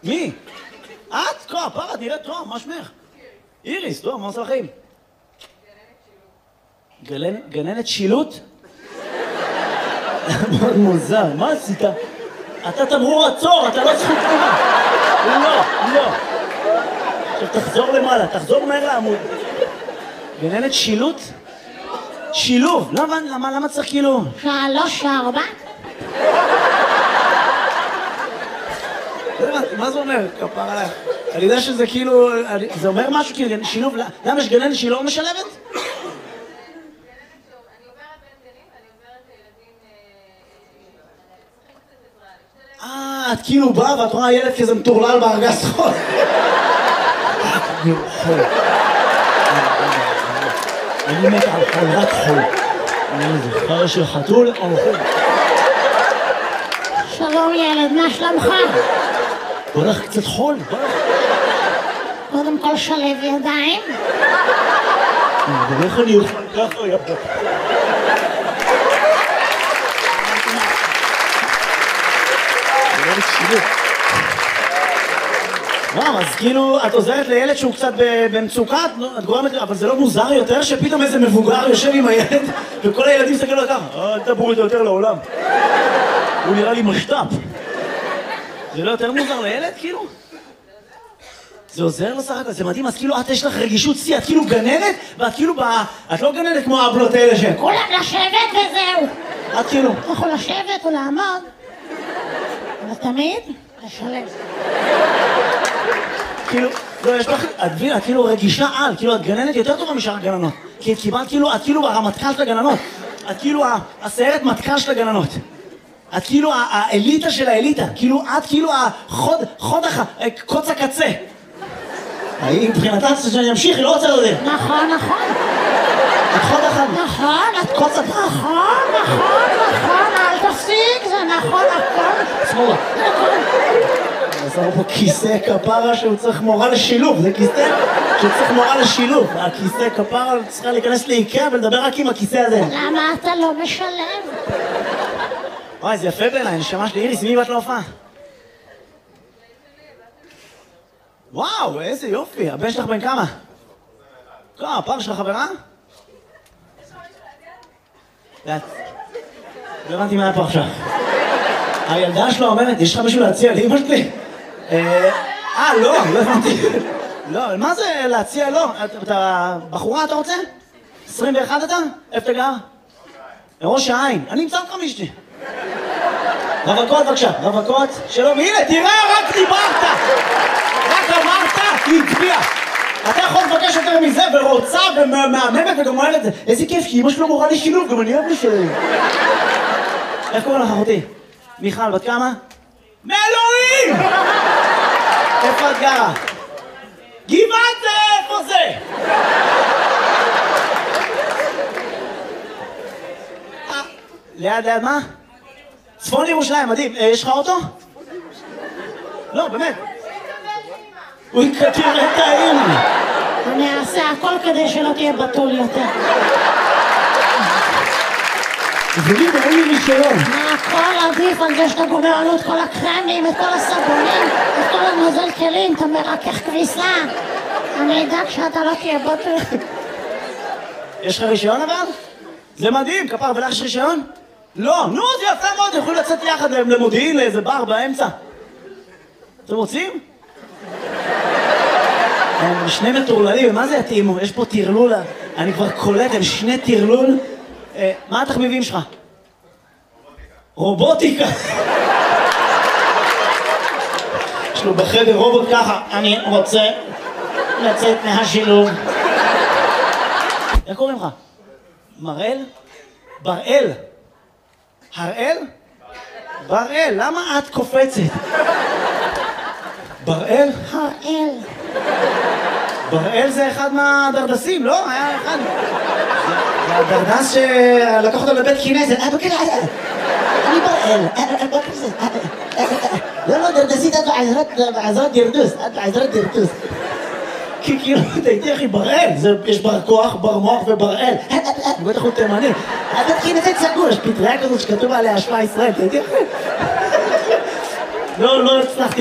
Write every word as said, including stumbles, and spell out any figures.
מי? את? כה, פרה, תראה טוב, מה שמך? איריס, טוב, מה עושה לכם? גננת שילוט? מאוד מוזר, מה עשית? אתה תמרור עצור, אתה לא זכות תמורה. לא, לא. עכשיו תחזור למעלה, תחזור מהר לעמוד. גננת שילוט? שילוב, למה, למה, למה צריך כאילו? שלוש, ארבע. מה זה אומר? כפר עליך. אני יודע שזה כאילו, זה אומר משהו כאילו, שילוב, למה יש גננת שהיא לא משלבת? אה, את כאילו באה ואת רואה ילד כזה מטורלל בארגז חול. אני מת על חול, רק חול. אני זוכר של חתול או חול. שלום ילד, מה שלומך? בוא לך קצת חול, בוא לך. קודם כל שלב ידיים. איך אני אוכל ככה יפה. וואו, אז כאילו, את עוזרת לילד שהוא קצת במצוקה, את גורמת, אבל זה לא מוזר יותר שפתאום איזה מבוגר יושב עם הילד וכל הילדים מסתכלים לו ככה, אל תבואו איתו יותר לעולם. הוא נראה לי משת"פ. זה לא יותר מוזר לילד, כאילו? זה עוזר לו סך הכל, זה מדהים, אז כאילו את יש לך רגישות שיא, את כאילו גננת, ואת כאילו, את לא גננת כמו האבלות האלה שהם. כולם לשבת וזהו. את כאילו. אתה יכול לשבת או לעמוד, אבל תמיד לשלב. כאילו, לא, יש לך, את מבינה, את כאילו רגישה על, כאילו את גננת יותר טובה משאר הגננות. כי את קיבלת כאילו, את כאילו הרמטכ"ל של הגננות. את כאילו הסיירת מטכ"ל של הגננות. את כאילו האליטה של האליטה. כאילו, את כאילו החוד, חוד הח... קוץ הקצה. היא מבחינתה שאני אמשיך, היא לא רוצה לדבר. נכון, נכון. את חוד אחד. נכון, את קוץ הקצה. נכון, נכון, נכון, אל תפסיק, זה נכון, הכל. שמאלה. עשינו פה כיסא כפרה שהוא צריך מורה לשילוב, זה כיסא שצריך מורה לשילוב. הכיסא כפרה צריכה להיכנס לאיקאה ולדבר רק עם הכיסא הזה. למה אתה לא משלב? וואי, זה יפה בעיניי, נשמה שלי. איריס, מי באת להופעה? וואו, איזה יופי. הבן שלך בן כמה? כמה, הפעם שלך חברה? לא הבנתי מה היה פה עכשיו. הילדה שלו אומרת, יש לך מישהו להציע לאמא שלי? אה, לא, לא הבנתי. לא, מה זה להציע? לא. אתה בחורה אתה רוצה? עשרים ואחת אתה? איפה אתה גר? ראש העין. אני אמצא אותך מישתי. רווקות בבקשה, רווקות. שלום, הנה, תראה, רק דיברת. רק אמרת, היא הצביעה. אתה יכול לבקש יותר מזה, ורוצה ומהממת וגם אומרת את זה. איזה כיף, כי אמא שלו מורה לי שילוב, גם אני אוהב לי שילוב. איך קוראים לך אחותי? מיכל, בת כמה? מאלוהים! איפה את גרה? גבעת זה, איפה זה? ליד, ליד מה? צפון ירושלים, מדהים. יש לך אוטו? לא, באמת. הוא יקטיר את האמא. אני אעשה הכל כדי שלא תהיה בתול יותר. תגידי, אין לי רישיון. הכל עדיף על זה שאתה גומר עלו את כל הקרמים, את כל הסבונים, את כל הנוזל כלים, אתה מרכך כביסה. אני אדאג שאתה לא תהיה בתול. יש לך רישיון אבל? זה מדהים, כפר, ולך יש רישיון? לא, נו, זה יפה מאוד, יכולים לצאת יחד למודיעין, לאיזה בר באמצע. אתם רוצים? הם שני מטורללים, מה זה יתאימו? יש פה תרלול, אני כבר קולט, הם שני תרלול. מה התחביבים שלך? רובוטיקה. יש לו בחדר רובוט ככה, אני רוצה לצאת מהשילוב. איך קוראים לך? מראל? בראל? הראל? בראל, למה את קופצת? בראל? הראל. בראל זה אחד מהדרדסים, לא? היה אחד. זה הדרדס שלקח אותו לבית כנסת. אני בראל. לא, לא, דרדסית, את בעזרת דרדוס. את בעזרת דרדוס. כי כאילו, תהייתי אחי, בראל. יש בר כוח, בר מוח ובראל. בטח הוא תימני. הבית כנסת סגור, יש פטריה כזאת שכתוב עליה השפעה ישראל. תהייתי אחי. לא, לא הצלחתי.